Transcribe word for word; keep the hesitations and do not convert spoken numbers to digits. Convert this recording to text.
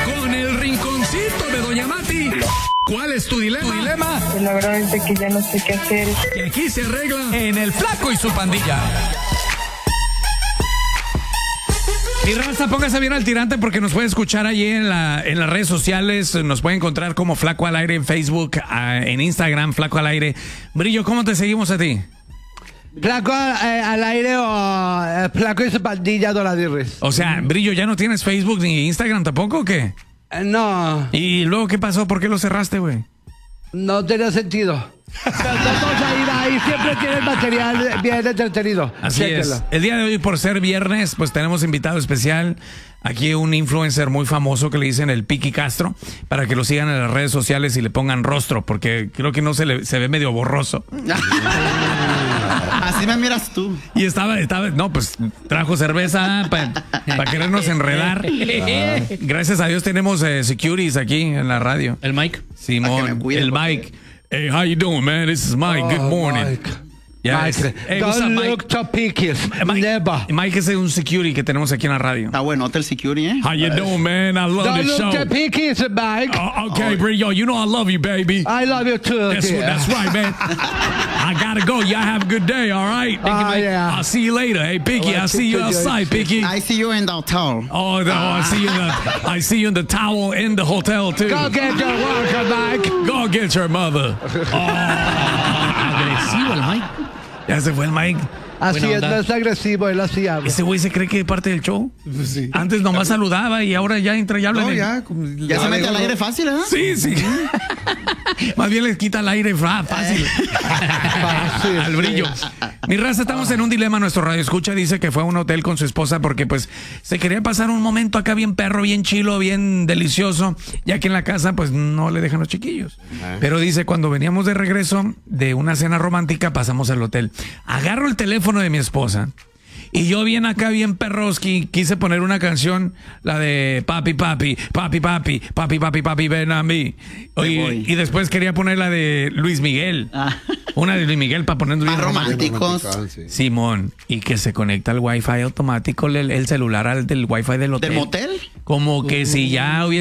con el rinconcito de Doña Mati. ¿Cuál es tu dilema? ¿Tu dilema? Pues la verdad es que ya no sé qué hacer. Y aquí se arregla en El Flaco y su pandilla. Y raza, póngase bien al tirante porque nos puede escuchar allí en, la, en las redes sociales. Nos puede encontrar como Flaco al Aire en Facebook, en Instagram, Flaco al Aire. Brillo, ¿cómo te seguimos a ti? Flaco eh, al Aire o eh, Flaco y su pandilla Doradirris. O sea, Brillo, ¿ya no tienes Facebook ni Instagram tampoco o qué? Eh, no. ¿Y luego qué pasó? ¿Por qué lo cerraste, güey? No tenía sentido. Pero todos ahí, ahí siempre tienen material bien entretenido. Así Chéquenlo. es. El día de hoy, por ser viernes, pues tenemos invitado especial. Aquí un influencer muy famoso que le dicen el Piqui Castro, para que lo sigan en las redes sociales y le pongan rostro, porque creo que no se le se ve medio borroso. Así me miras tú. Y estaba, estaba no, pues trajo cerveza para pa querernos enredar. Gracias a Dios tenemos eh, securities aquí en la radio. El Mike. Simón, el Mike. Hey, how you doing, man? This is Mike. Good morning. Mike. Yeah, Mike, hey, what's don't up, Mike? look to pickies. Mike, Never. Mike es un security que tenemos aquí en la radio. Está bueno, Hotel Security, ¿eh? How you doing, man? I love Don't the look show. to pickies, Mike. Uh, okay, Brillo, you know I love you, baby. I love you too. That's, dear. that's right, man. I gotta go. Y'all have a good day, all right? Ah, yeah. I'll see you later. Hey, Picky, Well, I'll see you good day. outside, Picky. I see you in the hotel. Oh, no, I see you in the, I see you in the towel in the hotel, too. Go get your worker, Mike. Go get your mother. Agresivo el Mike. Ya se fue el Mike. Así Buena es, onda. no es agresivo, él así habla. Ese güey se cree que es parte del show. Sí. Antes nomás saludaba y ahora ya entra y habla. No, en el- ya. como- Ya se mete digo, al no. aire fácil, ¿eh? Sí, sí. Más bien les quita el aire ah, fácil. Fácil, Al brillo. Mi raza, estamos en un dilema. Nuestro radio escucha dice que fue a un hotel con su esposa porque pues se quería pasar un momento acá bien perro, bien chilo, bien delicioso, ya que en la casa pues no le dejan los chiquillos. Pero dice, cuando veníamos de regreso de una cena romántica, pasamos al hotel. Agarro el teléfono de mi esposa. Y yo bien acá, bien perroski, quise poner una canción, la de papi, papi, papi, papi, papi, papi, papi, ven a mí. Y, voy. y después quería poner la de Luis Miguel. Ah. Una de Luis Miguel para poner Más bien romántico. románticos. Sí. Simón, y que se conecta al wifi automático el, el celular al del wifi del hotel. ¿Del motel? Como que si ya hubiese